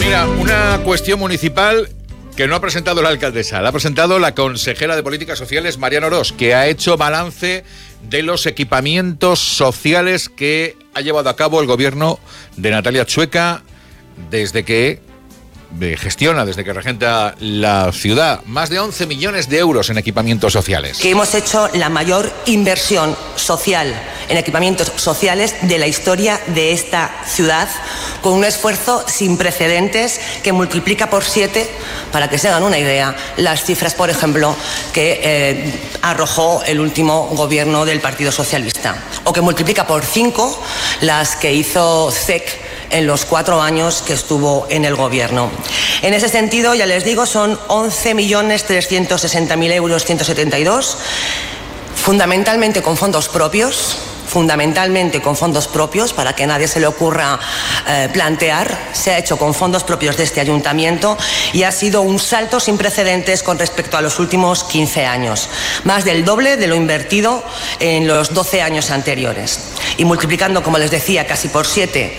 Mira, una cuestión municipal que no ha presentado la alcaldesa, la ha presentado la consejera de Políticas Sociales, Mariano Orós, que ha hecho balance de los equipamientos sociales que ha llevado a cabo el gobierno de Natalia Chueca desde que regenta la ciudad. Más de 11 millones de euros en equipamientos sociales. Que hemos hecho la mayor inversión social en equipamientos sociales de la historia de esta ciudad, con un esfuerzo sin precedentes que multiplica por 7, para que se hagan una idea, las cifras, por ejemplo, que arrojó el último gobierno del Partido Socialista, o que multiplica por 5 las que hizo CEC en los 4 años que estuvo en el gobierno. En ese sentido, ya les digo, son 11.360.000 euros 172, fundamentalmente con fondos propios, para que nadie se le ocurra plantear. Se ha hecho con fondos propios de este ayuntamiento y ha sido un salto sin precedentes con respecto a los últimos 15 años. Más del doble de lo invertido en los 12 años anteriores. Y multiplicando, como les decía, casi por 7